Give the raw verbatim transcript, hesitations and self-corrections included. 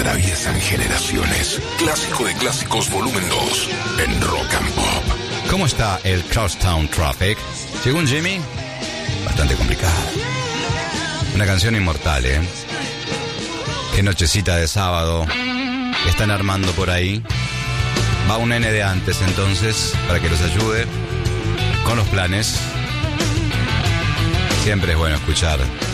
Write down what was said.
Atraviesan generaciones. Clásico de clásicos volumen dos en Rock and Pop. ¿Cómo está el Crosstown Traffic? Según Jimmy, bastante complicado. Una canción inmortal, ¿eh? Qué nochecita de sábado están armando por ahí. Va un nene de antes entonces para que los ayude con los planes. Siempre es bueno escuchar